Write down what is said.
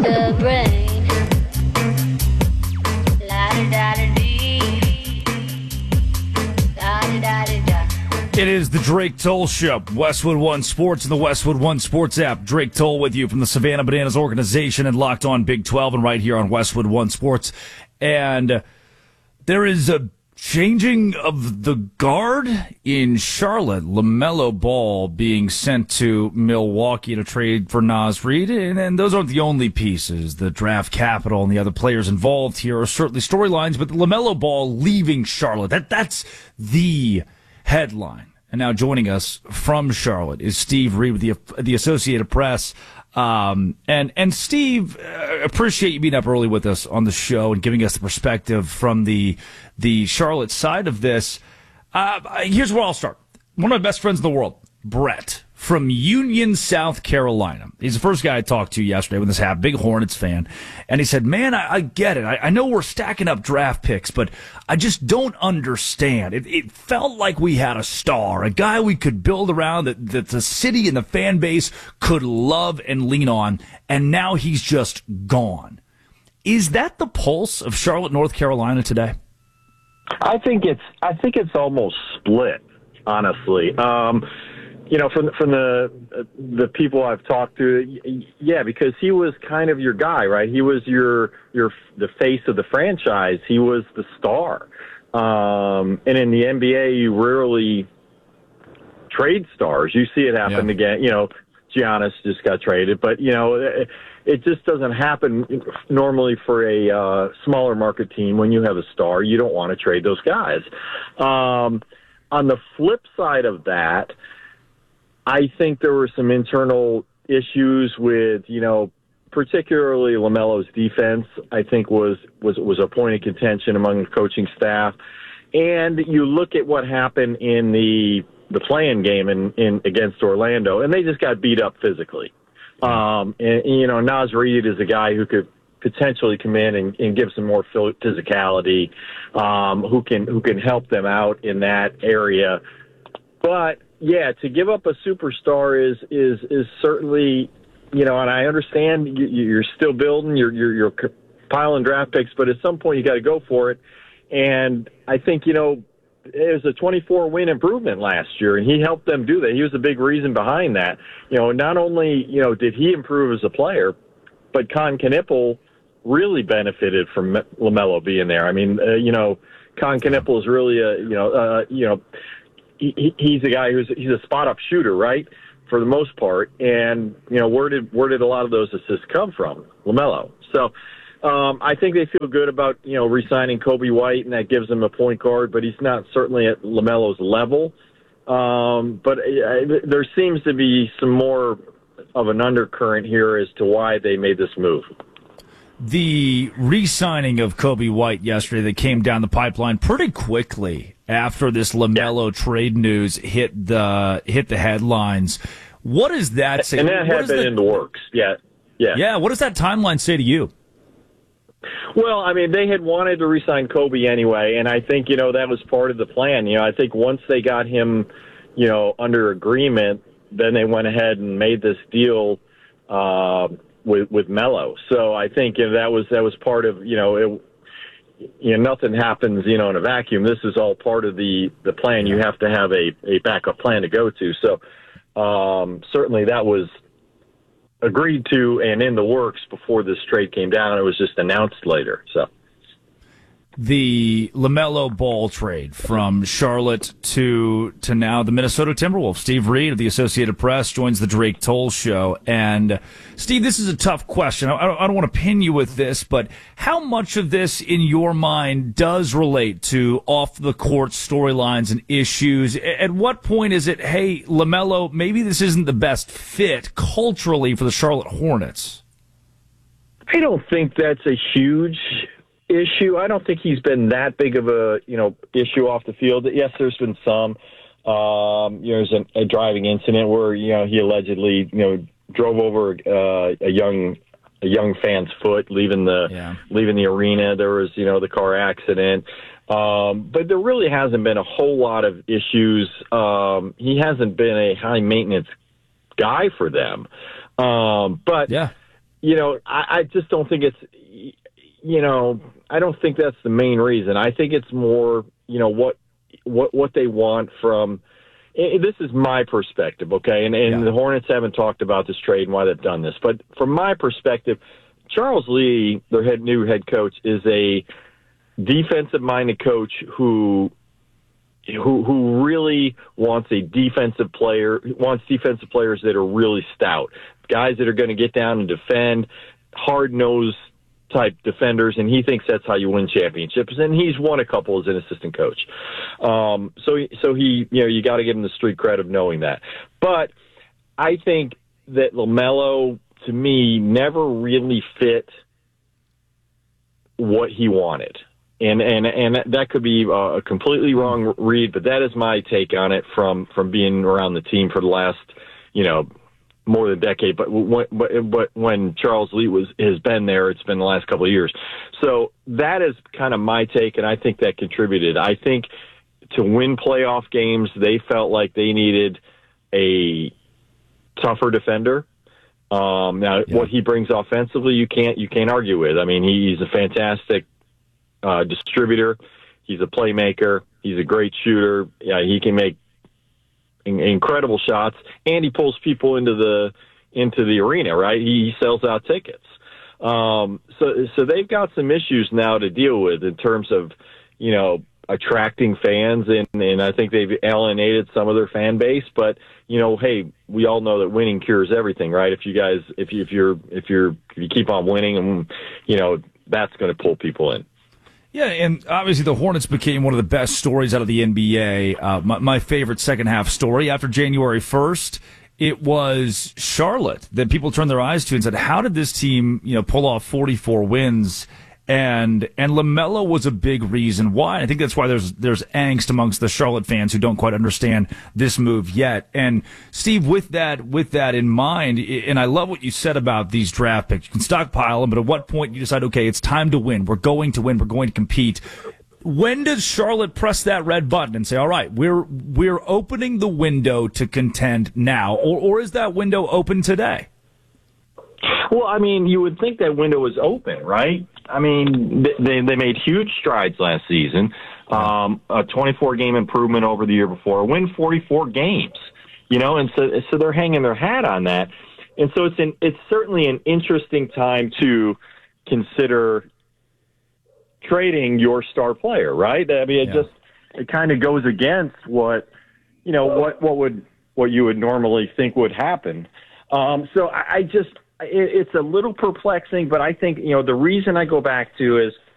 the brain. La-da-da-da-dee. La-da-da-da-da. It is the Drake Toll Show, Westwood One Sports and the Westwood One Sports app. Drake Toll with you from the Savannah Bananas organization and Locked On Big 12 and right here on Westwood One Sports. And there is a changing of the guard in Charlotte. LaMelo Ball being sent to Milwaukee to trade for Naz Reid. And those aren't the only pieces. The draft capital and the other players involved here are certainly storylines, but LaMelo Ball leaving Charlotte, that's the headline. And now joining us from Charlotte is Steve Reid with the Associated Press. And Steve, appreciate you being up early with us on the show and giving us the perspective from the Charlotte side of this. Here's where I'll start. One of my best friends in the world, Brett, from Union, South Carolina. He's the first guy I talked to yesterday when this happened, big Hornets fan. And he said, man, I get it. I know we're stacking up draft picks, but I just don't understand. It felt like we had a star, a guy we could build around that the city and the fan base could love and lean on, and now he's just gone. Is that the pulse of Charlotte, North Carolina today? I think it's almost split, honestly. You know, from the people I've talked to, yeah, because he was kind of your guy, right? He was the face of the franchise. He was the star. And in the NBA, you rarely trade stars. You see it happen again. You know, Giannis just got traded, but you know, it just doesn't happen normally for a smaller market team. When you have a star, you don't want to trade those guys. On the flip side of that, I think there were some internal issues with, you know, particularly LaMelo's defense, I think was a point of contention among the coaching staff. And you look at what happened in the play-in game in against Orlando, and they just got beat up physically. And you know, Naz Reid is a guy who could potentially come in and give some more physicality, who can help them out in that area. But yeah, to give up a superstar is certainly, you know, and I understand you're still building, you're piling draft picks, but at some point you got to go for it. And I think, you know, it was a 24-win improvement last year, and he helped them do that. He was a big reason behind that. You know, not only, you know, did he improve as a player, but Con Knippel really benefited from LaMelo being there. I mean, you know, Con Knippel is really he's a guy he's a spot-up shooter, right, for the most part. And, you know, where did a lot of those assists come from? LaMelo. So I think they feel good about, you know, re-signing Kobe White, and that gives them a point guard, but he's not certainly at LaMelo's level. But there seems to be some more of an undercurrent here as to why they made this move. The re-signing of Kobe White yesterday that came down the pipeline pretty quickly after this LaMelo trade news hit the headlines. What does that say? And that had been in the works. Yeah. What does that timeline say to you? Well, I mean, they had wanted to re-sign Kobe anyway, and I think, you know, that was part of the plan. You know, I think once they got him, you know, under agreement, then they went ahead and made this deal with Melo. So I think, you know, that was part of, you know, nothing happens, you know, in a vacuum. This is all part of the plan. You have to have a backup plan to go to. So certainly that was agreed to and in the works before this trade came down. It was just announced later. So the LaMelo Ball trade from Charlotte to now the Minnesota Timberwolves. Steve Reid of the Associated Press joins the Drake Toll Show. And Steve, this is a tough question. I don't want to pin you with this, but how much of this in your mind does relate to off the court storylines and issues? At what point is it, hey, LaMelo, maybe this isn't the best fit culturally for the Charlotte Hornets? I don't think that's a huge issue. I don't think he's been that big of a, you know, issue off the field. Yes, there's been some. You know, there's a driving incident where, you know, he allegedly, you know, drove over a young fan's foot leaving the arena. There was, you know, the car accident. But there really hasn't been a whole lot of issues. He hasn't been a high maintenance guy for them. But yeah. I just don't think it's, I don't think that's the main reason. I think it's more, what they want from. This is my perspective, okay? And the Hornets haven't talked about this trade and why they've done this. But from my perspective, Charles Lee, their new head coach, is a defensive-minded coach who really wants defensive players that are really stout, guys that are going to get down and defend, hard-nosed type defenders, and he thinks that's how you win championships. And he's won a couple as an assistant coach. So he, you got to give him the street cred of knowing that. But I think that LaMelo, to me, never really fit what he wanted. And that could be a completely wrong read, but that is my take on it from being around the team for the last, more than a decade. But when Charles Lee has been there, it's been the last couple of years. So that is kind of my take, and I think that contributed. I think to win playoff games, they felt like they needed a tougher defender. What he brings offensively, you can't argue with. I mean, he's a fantastic distributor. He's a playmaker. He's a great shooter. Yeah, he can make incredible shots, and he pulls people into the arena. Right, he sells out tickets. So they've got some issues now to deal with in terms of attracting fans, and I think they've alienated some of their fan base. But hey, we all know that winning cures everything, right? If you keep on winning, and that's going to pull people in. Yeah, and obviously the Hornets became one of the best stories out of the NBA. My favorite second half story after January 1st, it was Charlotte that people turned their eyes to and said, how did this team, pull off 44 wins? And LaMelo was a big reason why. I think that's why there's angst amongst the Charlotte fans who don't quite understand this move yet. And Steve, with that in mind, and I love what you said about these draft picks. You can stockpile them, but at what point you decide, okay, it's time to win. We're going to win. We're going to compete. When does Charlotte press that red button and say, all right, we're opening the window to contend now, or is that window open today? Well, I mean, you would think that window was open, right? I mean, they made huge strides last season, a 24-game improvement over the year before, win 44 games, and so they're hanging their hat on that. And so it's certainly an interesting time to consider trading your star player, right? I mean, it kind of goes against what you would normally think would happen. So it's a little perplexing, but I think, the reason I go back to is